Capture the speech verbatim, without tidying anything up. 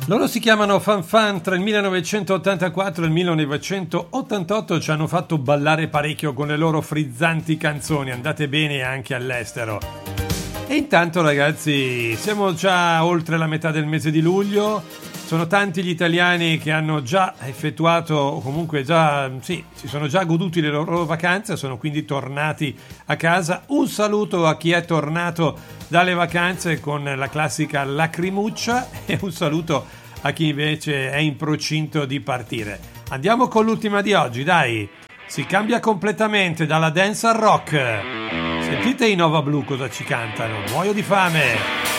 Loro si chiamano Fan Fan, tra il millenovecentottantaquattro e il millenovecentottantotto ci hanno fatto ballare parecchio con le loro frizzanti canzoni, andate bene anche all'estero. E intanto ragazzi, siamo già oltre la metà del mese di luglio, sono tanti gli italiani che hanno già effettuato, o comunque già, sì, si sono già goduti le loro vacanze, sono quindi tornati a casa. Un saluto a chi è tornato dalle vacanze con la classica lacrimuccia e un saluto a chi invece è in procinto di partire. Andiamo con l'ultima di oggi, dai! Si cambia completamente dalla dance al rock. Sentite i Nova Blue cosa ci cantano. Muoio di fame!